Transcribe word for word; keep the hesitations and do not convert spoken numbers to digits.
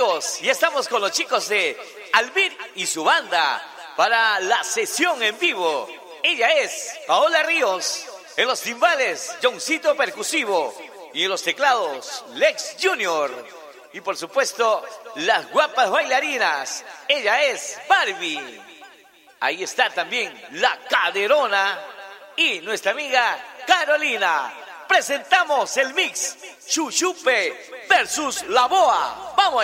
amigos, ya estamos con los chicos de Albir y su banda para la sesión en vivo. Ella es Paola Ríos, en los timbales, Johncito Percusivo, y en los teclados, Lex Junior. Y por supuesto, las guapas bailarinas, ella es Barbie. Ahí está también la Caderona y nuestra amiga Carolina. Presentamos el mix Chuchupe versus La Boa. ¡Vamos!